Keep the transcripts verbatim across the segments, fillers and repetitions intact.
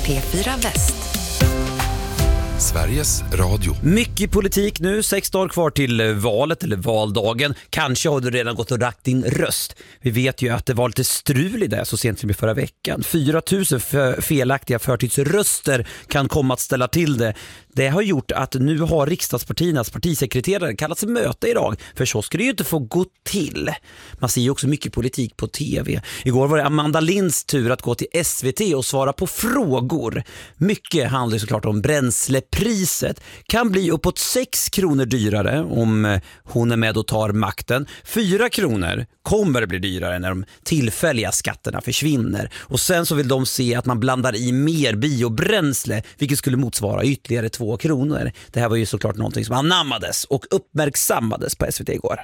P fyra Väst. Sveriges Radio. Mycket politik nu, sex dagar kvar till valet eller valdagen. Kanske har du redan gått och rakt din röst. Vi vet ju att det var lite strul i det så sent som i förra veckan. fyra tusen felaktiga förtidsröster kan komma att ställa till det. Det har gjort att nu har riksdagspartiernas partisekreterare kallat sig möte idag. För så ska det ju inte få gå till. Man ser ju också mycket politik på tv. Igår var det Amanda Linds tur att gå till S V T och svara på frågor. Mycket handlar såklart om bränslepriset. Kan bli uppåt sex kronor dyrare om hon är med och tar makten. Fyra kronor kommer att bli dyrare när de tillfälliga skatterna försvinner. Och sen så vill de se att man blandar i mer biobränsle, vilket skulle motsvara ytterligare två kronor. Det här var ju såklart någonting som anammades och uppmärksammades på S V T igår.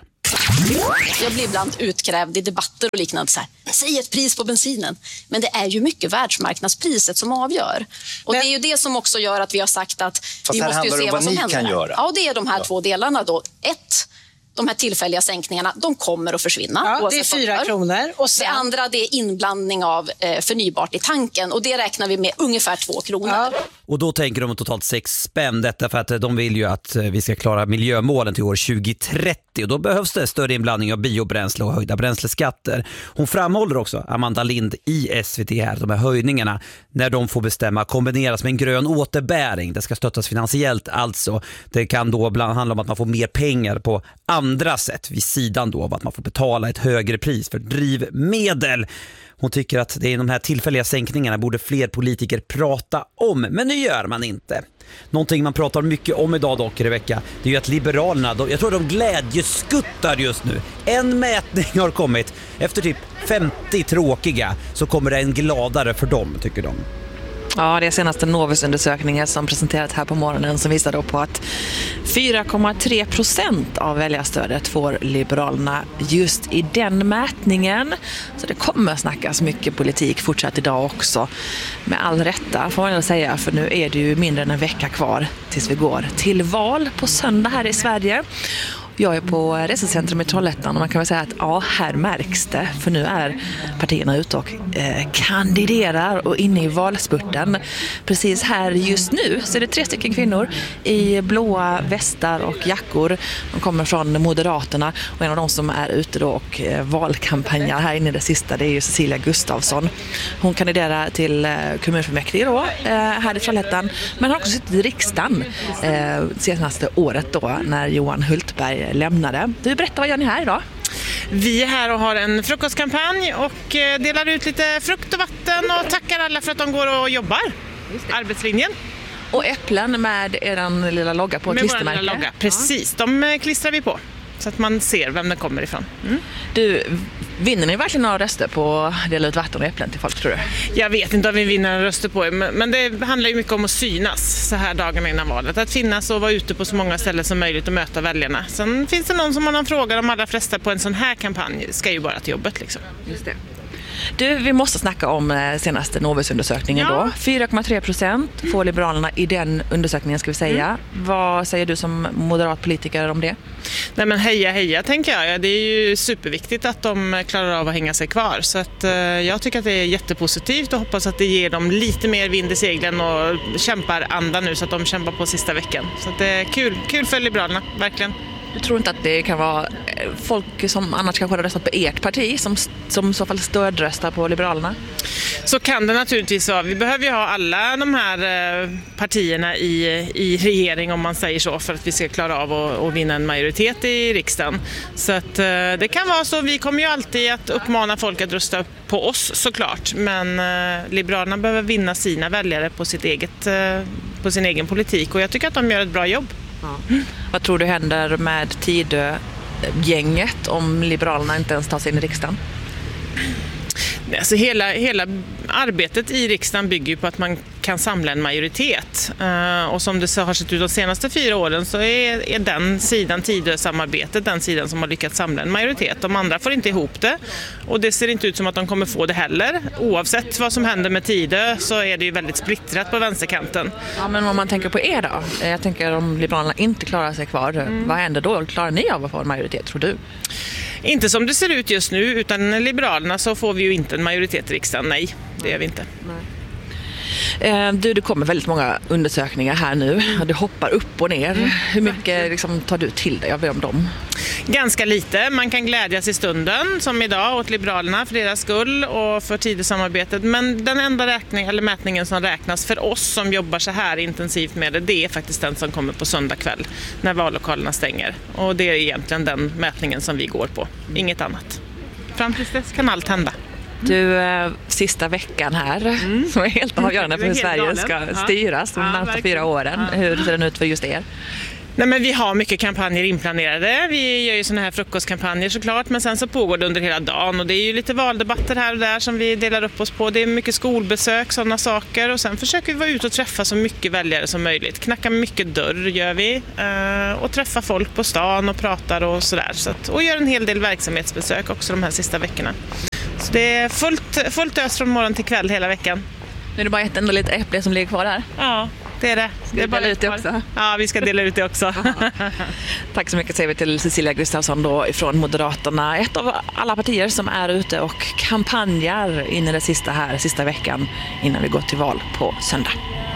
Jag blir ibland utkrävd i debatter och liknande så här, säg ett pris på bensinen. Men det är ju mycket världsmarknadspriset som avgör. Och men, det är ju det som också gör att vi har sagt att vi måste ju se vad som händer. Göra. Ja, det är de här ja. två delarna då. Ett, de här tillfälliga sänkningarna, de kommer att försvinna. Ja, det är fyra kronor. Och sen... Det andra, det är inblandning av eh, förnybart i tanken. Och det räknar vi med ungefär två kronor. Ja. Och då tänker de totalt sex spänn detta för att de vill ju att vi ska klara miljömålen till år tjugo trettio. Och då behövs det större inblandning av biobränsle och höjda bränsleskatter. Hon framhåller också, Amanda Lind i S V T här, de här höjningarna när de får bestämma kombineras med en grön återbäring. Det ska stöttas finansiellt alltså. Det kan då bland handla om att man får mer pengar på andra sätt vid sidan då av att man får betala ett högre pris för drivmedel. Hon tycker att det är de här tillfälliga sänkningarna borde fler politiker prata om, men nu gör man inte. Någonting man pratar mycket om idag dock i vecka, det är ju att Liberalerna, jag tror de glädjeskuttar just nu. En mätning har kommit, efter typ femtio tråkiga så kommer det en gladare för dem, tycker de. Ja, det är senaste Novus-undersökningen som presenterat här på morgonen som visar då på att fyra komma tre procent av väljarstödet får Liberalerna just i den mätningen. Så det kommer snackas mycket politik fortsatt idag också. Med all rätta får man väl säga, för nu är det ju mindre än en vecka kvar tills vi går till val på söndag här i Sverige. Jag är på resecentrum i Trollhättan och man kan väl säga att ja, här märks det. För nu är partierna ute och eh, kandiderar och inne i valspurten. Precis här just nu så är det tre stycken kvinnor i blåa västar och jackor. De kommer från Moderaterna och en av de som är ute då och eh, valkampanjar här inne i det sista, det är ju Cecilia Gustafsson. Hon kandiderar till eh, kommunfullmäktige då eh, här i Trollhättan, men har också suttit i riksdagen eh, senaste året då när Johan Hultberg lämnade. Du, berätta, vad gör ni här idag? Vi är här och har en frukostkampanj och delar ut lite frukt och vatten och tackar alla för att de går och jobbar. Arbetslinjen. Och äpplen med er lilla logga på, klistermärke. Med vår lilla logga, precis. De klistrar vi på så att man ser vem den kommer ifrån. Mm. Du, vinner ni verkligen några röster på att dela ut vatten och äpplen till folk, tror du? Jag vet inte om vi vinner några röster på det, men det handlar ju mycket om att synas så här dagarna innan valet. Att finnas och vara ute på så många ställen som möjligt och möta väljarna. Sen finns det någon som har någon fråga, de allra flesta på en sån här kampanj ska ju bara till jobbet liksom. Just det. Du, vi måste snacka om senaste Novus-undersökningen ja. då. fyra komma tre procent får Liberalerna i den undersökningen, ska vi säga. Mm. Vad säger du som moderat politiker om det? Nej, men heja, heja tänker jag. Det är ju superviktigt att de klarar av att hänga sig kvar. Så att, eh, jag tycker att det är jättepositivt och hoppas att det ger dem lite mer vind i seglen och kämpar anda nu så att de kämpar på sista veckan. Så att det är kul, kul för Liberalerna, verkligen. Du tror inte att det kan vara folk som annars kanske har röstat på ert parti som, som i så fall stödröstar på Liberalerna? Så kan det naturligtvis vara. Vi behöver ju ha alla de här partierna i, i regering, om man säger så, för att vi ska klara av att, att vinna en majoritet i riksdagen. Så att det kan vara så. Vi kommer ju alltid att uppmana folk att rösta på oss såklart. Men Liberalerna behöver vinna sina väljare på, sitt eget, på sin egen politik och jag tycker att de gör ett bra jobb. Ja. Vad tror du händer med Tidö-gänget om Liberalerna inte ens tar sig in i riksdagen? Alltså hela, hela arbetet i riksdagen bygger ju på att man kan samla en majoritet. Uh, och som det har sett ut de senaste fyra åren så är, är den sidan, Tidö-samarbetet, den sidan som har lyckats samla en majoritet. De andra får inte ihop det. Och det ser inte ut som att de kommer få det heller. Oavsett vad som händer med Tidö så är det ju väldigt splittrat på vänsterkanten. Ja, men om man tänker på er då? Jag tänker om Liberalerna inte klarar sig kvar. Mm. Vad händer då? Klarar ni av att få en majoritet, tror du? Inte som det ser ut just nu, utan Liberalerna så får vi ju inte en majoritet i riksdagen. Nej, det gör vi inte. Nej. Du, det kommer väldigt många undersökningar här nu. Det hoppar upp och ner. Mm. Hur mycket liksom, tar du till dig av dem? Ganska lite. Man kan glädjas i stunden, som idag, åt Liberalerna för deras skull och för Tidösamarbetet. Men den enda räkning, eller mätningen som räknas för oss som jobbar så här intensivt med det, det är faktiskt den som kommer på söndag kväll när vallokalerna stänger. Och det är egentligen den mätningen som vi går på. Inget annat. Fram tills dess kan allt hända. Du, sista veckan här mm. som är helt avgörande för hur Sverige galen. ska styras de ja, närmaste fyra åren. Ja. Hur ser den ut för just er? Nej, men vi har mycket kampanjer inplanerade. Vi gör ju såna här frukostkampanjer såklart, men sen så pågår det under hela dagen och det är ju lite valdebatter här och där som vi delar upp oss på. Det är mycket skolbesök, sådana saker, och sen försöker vi vara ute och träffa så mycket väljare som möjligt. Knacka mycket dörr gör vi och träffa folk på stan och pratar och sådär. Så att, och gör en hel del verksamhetsbesök också de här sista veckorna. Så det är fullt, fullt ös från morgon till kväll hela veckan. Nu är det bara ett enda litet äpple som ligger kvar här. Ja, det är det. Ska vi dela ut det också? Ja, vi ska dela ut det också. Tack så mycket säger vi till Cecilia Gustafsson då från Moderaterna. Ett av alla partier som är ute och kampanjar in i det sista här, sista veckan innan vi går till val på söndag.